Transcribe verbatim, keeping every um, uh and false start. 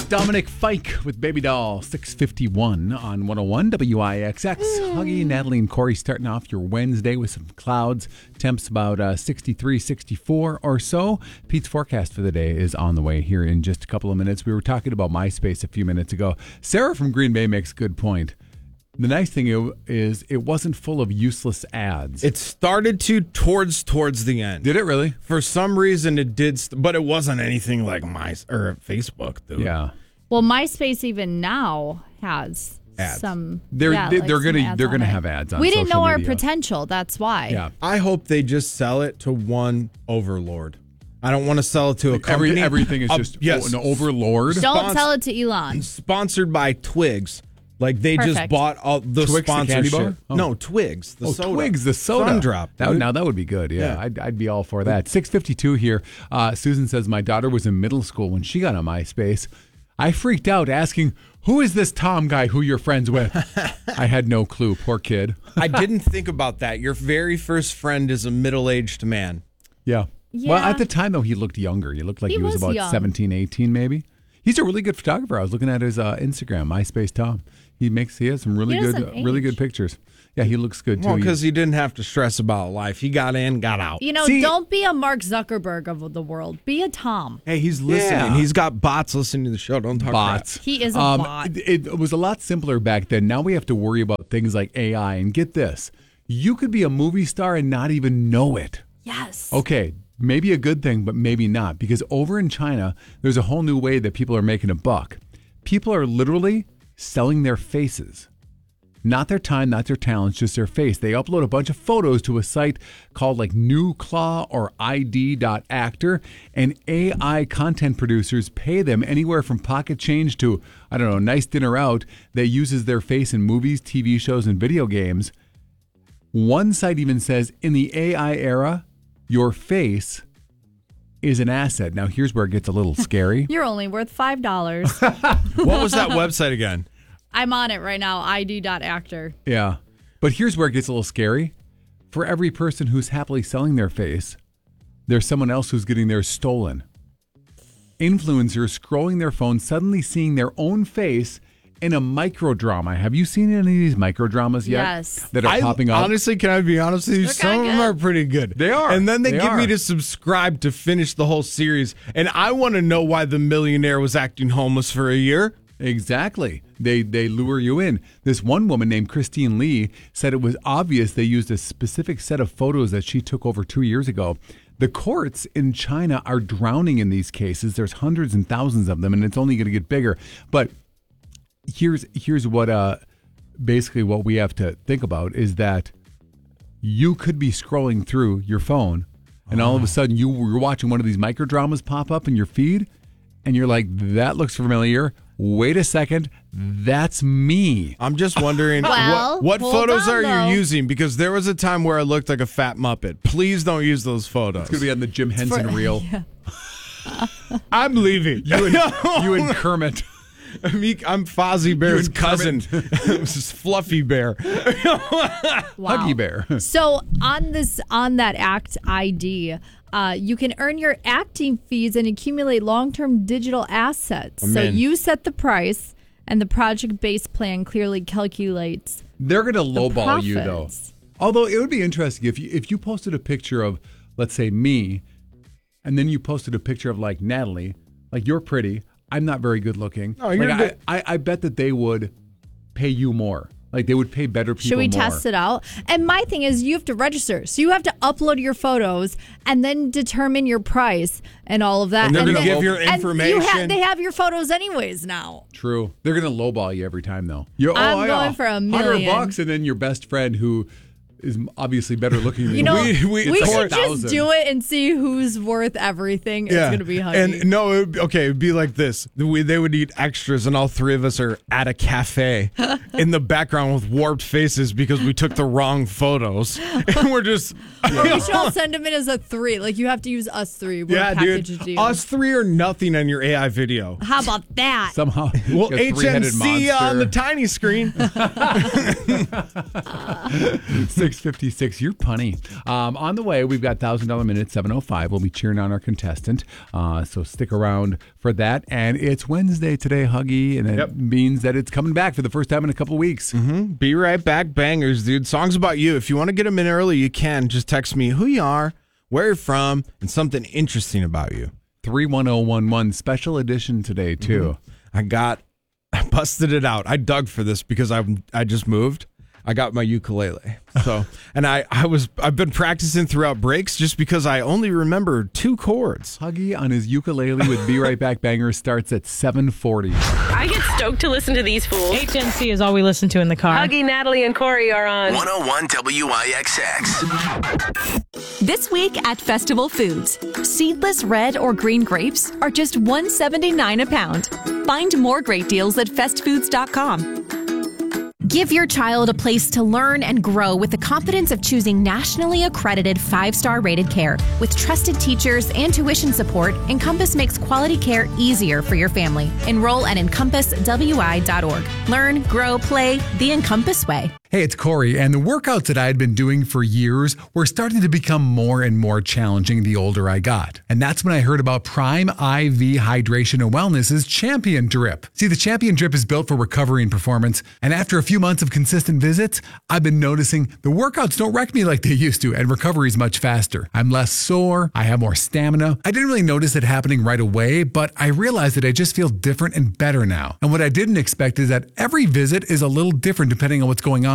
Dominic Fike with Baby Doll, six fifty-one on one oh one W I X X. Huggy, Natalie, and Corey starting off your Wednesday with some clouds. Temps about uh, sixty-three, sixty-four or so. Pete's forecast for the day is on the way here in just a couple of minutes. We were talking about MySpace a few minutes ago. Sarah from Green Bay makes a good point. The nice thing is it wasn't full of useless ads. It started to towards towards the end. Did it really? For some reason it did, st- but it wasn't anything like my or Facebook, dude. Yeah. Well, MySpace even now has ads. some. They're yeah, they, like they're some gonna ads they're on gonna it. have ads on. We didn't social know our media. potential. That's why. Yeah. I hope they just sell it to one overlord. I don't want to sell it to a company. Every, everything is Uh, just yes. an overlord. Don't Spons- sell it to Elon. Sponsored by Twigs. Like they just Perfect. bought all the Twix, the candy sponsorship. bar? Oh. No, Twigs, the oh, soda. Twigs, the soda. Sun Drop. That would, dude. now that would be good. Yeah, Yeah. I'd, I'd be all for that. six fifty-two here. Uh, Susan says, my daughter was in middle school when she got on MySpace. I freaked out asking, who is this Tom guy who you're friends with? I had no clue. Poor kid. I didn't think about that. Your very first friend is a middle-aged man. Yeah. Yeah. Well, at the time, though, he looked younger. He looked like he, He was, was about young. seventeen, eighteen, maybe. He's a really good photographer. I was looking at his uh, Instagram, MySpace Tom. He makes he has some really He good, doesn't uh, really age. good pictures. Yeah, he looks good too. Well, He- because he didn't have to stress about life. He got in, got out. You know, See- don't be a Mark Zuckerberg of the world. Be a Tom. Hey, he's listening. Yeah. He's got bots listening to the show. Don't talk bots. He is a Um, bot. It, it was a lot simpler back then. Now we have to worry about things like A I. And get this, you could be a movie star and not even know it. Yes. Okay, maybe a good thing, but maybe not. Because over in China, there's a whole new way that people are making a buck. People are literally selling their faces. Not their time, not their talents, just their face. They upload a bunch of photos to a site called like Newclaw or I D dot actor, and A I content producers pay them anywhere from pocket change to, I don't know, nice dinner out that uses their face in movies, T V shows, and video games. One site even says, in the A I era, your face is an asset. Now, here's where it gets a little scary. You're only worth five dollars. crap. What was that website again? I'm on it right now. I D dot actor. Yeah. But here's where it gets a little scary. For every person who's happily selling their face, there's someone else who's getting theirs stolen. Influencers scrolling their phone, suddenly seeing their own face in a microdrama. Have you seen any of these microdramas yet? Yes. That are I, popping up? Honestly, can I be honest with you? They're Some of kinda them good. are pretty good. They are. And then they, They give me are. to subscribe to finish the whole series. And I want to know why the millionaire was acting homeless for a year. Exactly. They they lure you in. This one woman named Christine Lee said it was obvious they used a specific set of photos that she took over two years ago. The courts in China are drowning in these cases. There's hundreds and thousands of them, and it's only going to get bigger. But here's here's what uh basically what we have to think about is that you could be scrolling through your phone, and all of a sudden you were watching one of these microdramas pop up in your feed, and you're like, that looks familiar. Wait a second, that's me. I'm just wondering Well, what, what hold photos on, are though. you using? Because there was a time where I looked like a fat Muppet. Please don't use those photos. It's gonna be on the Jim Henson reel. I'm leaving. You and you and Kermit. Me- I'm Fozzie Bear's and cousin. Kermit. This is Fluffy Bear. Wow. Huggy Bear. So on this on that Act I D, uh, you can earn your acting fees and accumulate long-term digital assets. I'm so in. you set the price, and the project-based plan clearly calculates. They're gonna the lowball you though. profits. Although it would be interesting if you if you posted a picture of, let's say, me, and then you posted a picture of like Natalie, like you're pretty, I'm not very good looking. No, you're like, good. I, I I bet that they would pay you more. Like they would pay better people Should we more. test it out? And my thing is, you have to register, so you have to upload your photos and then determine your price and all of that. And they're gonna then- give your and you information. ha- they have your photos anyways now. True. They're gonna lowball you every time though. You're, I'm oh, going yeah, for a hundred million. bucks, and then your best friend who is obviously better looking than You know, We- we, we- should four just thousand. do it and see who's worth everything. It's going to be Huggy. And no, it would be, okay, it'd be like this. We, they would need extras, and all three of us are at a cafe in the background with warped faces because we took the wrong photos. And we're just, Or we should all send them in as a three. Like, you have to use us three. We're yeah, a package dude. deal. Us three are nothing on your A I video. How about that? somehow. Well, a three-headed H M C on the monster. tiny screen. six six fifty-six. You're punny. Um, on the way, we've got one thousand dollars minute seven oh five. We'll be cheering on our contestant. Uh, so stick around for that. And it's Wednesday today, Huggy. And it Yep. means that it's coming back for the first time in a couple weeks. Mm-hmm. Be right back, bangers, dude. Songs about you. If you want to get them in early, you can. Just text me who you are, where you're from, and something interesting about you. three one zero one one. Special edition today, too. Mm-hmm. I got, I busted it out. I dug for this because I I just moved. I got my ukulele. So, and I, I was, I've been practicing throughout breaks just because I only remember two chords. Huggy on his ukulele with Be Right Back Bangers starts at seven forty. I get stoked to listen to these fools. H N C is all we listen to in the car. Huggy, Natalie, and Corey are on one oh one W I X X. This week at Festival Foods, seedless red or green grapes are just one dollar and seventy-nine cents a pound. Find more great deals at fest foods dot com. Give your child a place to learn and grow with the confidence of choosing nationally accredited five-star rated care. With trusted teachers and tuition support, Encompass makes quality care easier for your family. Enroll at encompass w i dot org. Learn, grow, play the Encompass way. Hey, it's Corey, and the workouts that I had been doing for years were starting to become more and more challenging the older I got. And that's when I heard about Prime I V Hydration and Wellness's Champion Drip. See, the Champion Drip is built for recovery and performance, and after a few months of consistent visits, I've been noticing the workouts don't wreck me like they used to, and recovery is much faster. I'm less sore, I have more stamina. I didn't really notice it happening right away, but I realized that I just feel different and better now. And what I didn't expect is that every visit is a little different depending on what's going on